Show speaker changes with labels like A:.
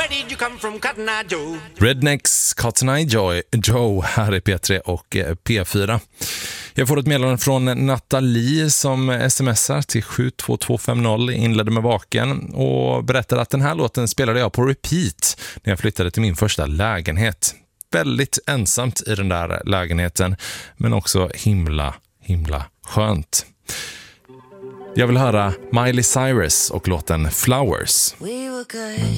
A: Where did you come from, Cotton Eye Joe?
B: Rednecks, Cotton Eye Joe här i P3 och P4. Jag får ett meddelande från Nathalie som smsar till 72250, inledde med vaken och berättar att den här låten spelade jag på repeat när jag flyttade till min första lägenhet. Väldigt ensamt i den där lägenheten, men också himla skönt. Jag vill höra Miley Cyrus och låten Flowers.